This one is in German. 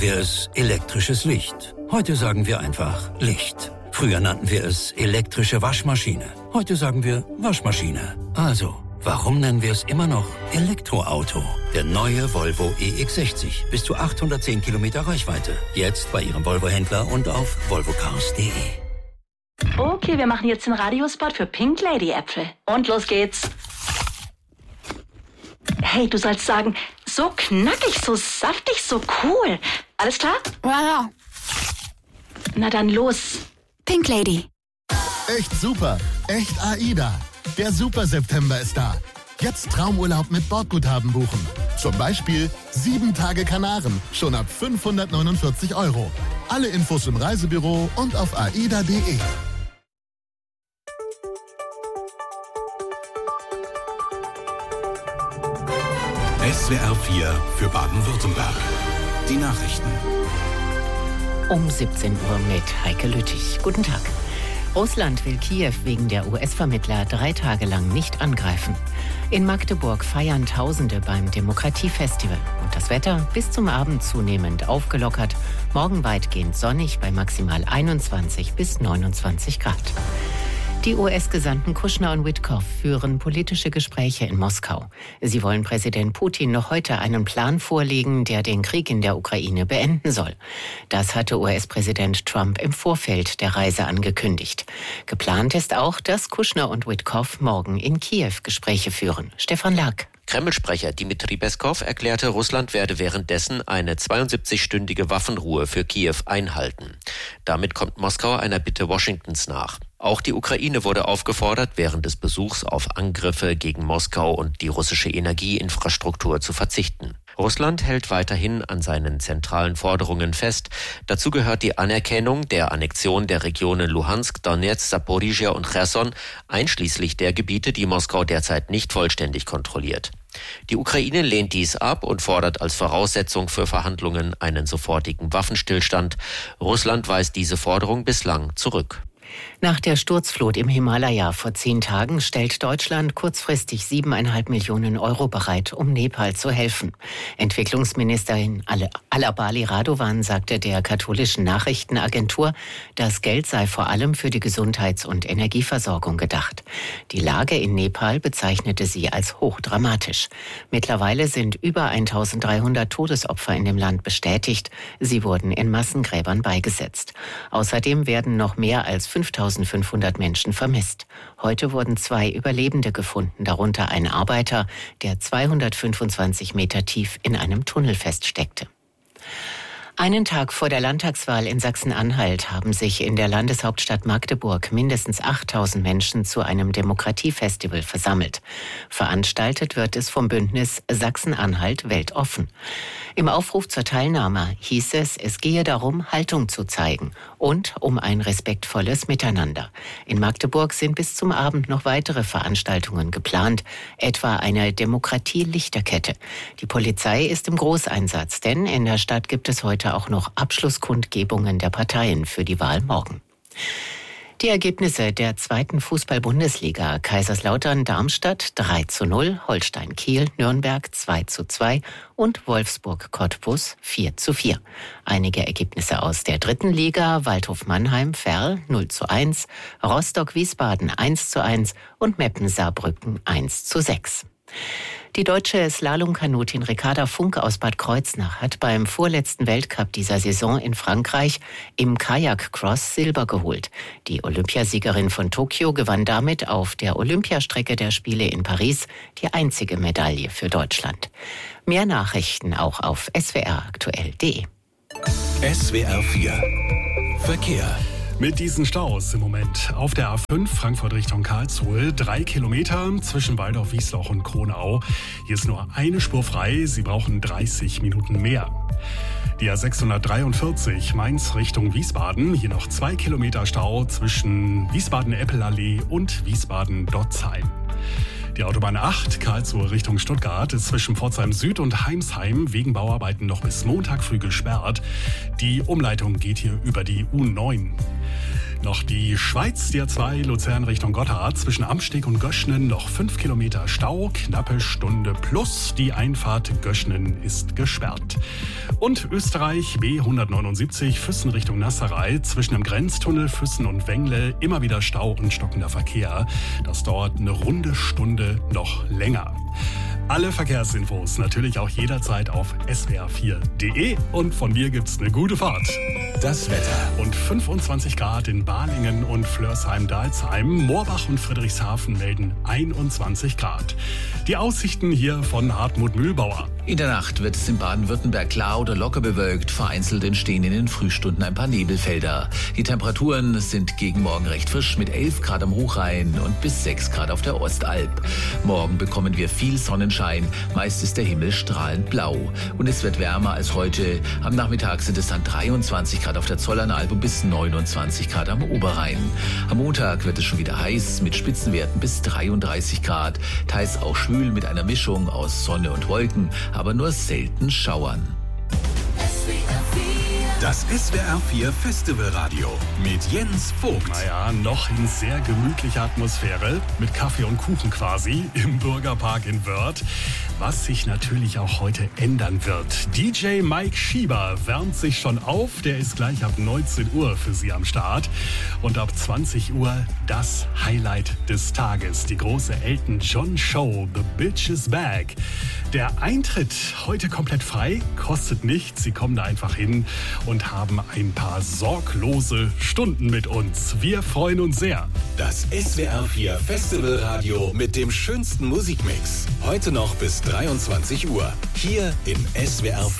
wir es elektrisches Licht. Heute sagen wir einfach Licht. Früher nannten wir es elektrische Waschmaschine. Heute sagen wir Waschmaschine. Also, warum nennen wir es immer noch Elektroauto? Der neue Volvo EX60. Bis zu 810 Kilometer Reichweite. Jetzt bei Ihrem Volvo-Händler und auf volvocars.de. Okay, wir machen jetzt den Radiospot für Pink Lady Äpfel. Und los geht's. Hey, du sollst sagen, so knackig, so saftig, so cool. Alles klar? Ja. Na dann los. Pink Lady. Echt super. Echt AIDA. Der Super-September ist da. Jetzt Traumurlaub mit Bordguthaben buchen. Zum Beispiel 7 Tage Kanaren. Schon ab 549 €. Alle Infos im Reisebüro und auf aida.de. SWR 4 für Baden-Württemberg. Die Nachrichten. Um 17 Uhr mit Heike Lüttich. Guten Tag. Russland will Kiew wegen der US-Vermittler 3 Tage lang nicht angreifen. In Magdeburg feiern Tausende beim Demokratiefestival. Und das Wetter bis zum Abend zunehmend aufgelockert. Morgen weitgehend sonnig bei maximal 21 bis 29 Grad. Die US-Gesandten Kushner und Witkoff führen politische Gespräche in Moskau. Sie wollen Präsident Putin noch heute einen Plan vorlegen, der den Krieg in der Ukraine beenden soll. Das hatte US-Präsident Trump im Vorfeld der Reise angekündigt. Geplant ist auch, dass Kushner und Witkoff morgen in Kiew Gespräche führen. Stefan Lag. Kreml-Sprecher Dmitri Peskov erklärte, Russland werde währenddessen eine 72-stündige Waffenruhe für Kiew einhalten. Damit kommt Moskau einer Bitte Washingtons nach. Auch die Ukraine wurde aufgefordert, während des Besuchs auf Angriffe gegen Moskau und die russische Energieinfrastruktur zu verzichten. Russland hält weiterhin an seinen zentralen Forderungen fest. Dazu gehört die Anerkennung der Annexion der Regionen Luhansk, Donetsk, Saporizhia und Cherson, einschließlich der Gebiete, die Moskau derzeit nicht vollständig kontrolliert. Die Ukraine lehnt dies ab und fordert als Voraussetzung für Verhandlungen einen sofortigen Waffenstillstand. Russland weist diese Forderung bislang zurück. Nach der Sturzflut im Himalaya vor 10 Tagen stellt Deutschland kurzfristig 7,5 Millionen € bereit, um Nepal zu helfen. Entwicklungsministerin Alabali Radovan sagte der katholischen Nachrichtenagentur, das Geld sei vor allem für die Gesundheits- und Energieversorgung gedacht. Die Lage in Nepal bezeichnete sie als hochdramatisch. Mittlerweile sind über 1.300 Todesopfer in dem Land bestätigt. Sie wurden in Massengräbern beigesetzt. Außerdem werden noch mehr als 5.500 Menschen vermisst. Heute wurden 2 Überlebende gefunden, darunter ein Arbeiter, der 225 Meter tief in einem Tunnel feststeckte. Einen Tag vor der Landtagswahl in Sachsen-Anhalt haben sich in der Landeshauptstadt Magdeburg mindestens 8.000 Menschen zu einem Demokratiefestival versammelt. Veranstaltet wird es vom Bündnis Sachsen-Anhalt weltoffen. Im Aufruf zur Teilnahme hieß es gehe darum, Haltung zu zeigen und um ein respektvolles Miteinander. In Magdeburg sind bis zum Abend noch weitere Veranstaltungen geplant, etwa eine Demokratie-Lichterkette. Die Polizei ist im Großeinsatz, denn in der Stadt gibt es heute auch noch Abschlusskundgebungen der Parteien für die Wahl morgen. Die Ergebnisse der 2. Fußball-Bundesliga: Kaiserslautern-Darmstadt 3:0, Holstein-Kiel, Nürnberg 2:2 und Wolfsburg-Cottbus 4:4. Einige Ergebnisse aus der 3. Liga: Waldhof-Mannheim-Verl 0:1, Rostock-Wiesbaden 1:1 und Meppen-Saarbrücken 1:6. Die deutsche Slalomkanutin Ricarda Funk aus Bad Kreuznach hat beim vorletzten Weltcup dieser Saison in Frankreich im Kajak-Cross Silber geholt. Die Olympiasiegerin von Tokio gewann damit auf der Olympiastrecke der Spiele in Paris die einzige Medaille für Deutschland. Mehr Nachrichten auch auf swraktuell.de. SWR 4 Verkehr. Mit diesen Staus im Moment auf der A5 Frankfurt Richtung Karlsruhe 3 Kilometer zwischen Waldorf-Wiesloch und Kronau. Hier ist nur eine Spur frei, Sie brauchen 30 Minuten mehr. Die A643 Mainz Richtung Wiesbaden, hier noch 2 Kilometer Stau zwischen Wiesbaden-Eppelallee und Wiesbaden-Dotzheim. Die Autobahn 8 Karlsruhe Richtung Stuttgart ist zwischen Pforzheim Süd und Heimsheim wegen Bauarbeiten noch bis Montag früh gesperrt. Die Umleitung geht hier über die U9. Noch die Schweiz, die A2 Luzern Richtung Gotthard, zwischen Amsteg und Göschnen noch 5 Kilometer Stau, knappe Stunde plus. Die Einfahrt Göschnen ist gesperrt. Und Österreich B179 Füssen Richtung Nasserei, zwischen dem Grenztunnel Füssen und Wengle immer wieder Stau und stockender Verkehr. Das dauert eine runde Stunde noch länger. Alle Verkehrsinfos natürlich auch jederzeit auf swr4.de und von mir gibt's eine gute Fahrt. Das Wetter. Und 25 Grad in Balingen und Flörsheim-Dalsheim. Moorbach und Friedrichshafen melden 21 Grad. Die Aussichten hier von Hartmut Mühlbauer. In der Nacht wird es in Baden-Württemberg klar oder locker bewölkt. Vereinzelt entstehen in den Frühstunden ein paar Nebelfelder. Die Temperaturen sind gegen morgen recht frisch mit 11 Grad am Hochrhein und bis 6 Grad auf der Ostalb. Morgen bekommen wir viel Sonnenschein. Meist ist der Himmel strahlend blau. Und es wird wärmer als heute. Am Nachmittag sind es dann 23 Grad auf der Zollernalb und bis 29 Grad am Oberrhein. Am Montag wird es schon wieder heiß mit Spitzenwerten bis 33 Grad. Teils auch schwül mit einer Mischung aus Sonne und Wolken, aber nur selten Schauern. Das SWR4 Festivalradio mit Jens Vogt. Naja, noch in sehr gemütlicher Atmosphäre, mit Kaffee und Kuchen quasi, im Bürgerpark in Wörth. Was sich natürlich auch heute ändern wird. DJ Mike Schieber wärmt sich schon auf. Der ist gleich ab 19 Uhr für Sie am Start. Und ab 20 Uhr das Highlight des Tages. Die große Elton John Show, The Bitch is Back. Der Eintritt heute komplett frei, kostet nichts. Sie kommen da einfach hin und haben ein paar sorglose Stunden mit uns. Wir freuen uns sehr. Das SWR4 Festivalradio mit dem schönsten Musikmix. Heute noch bis 23 Uhr. Hier im SWR4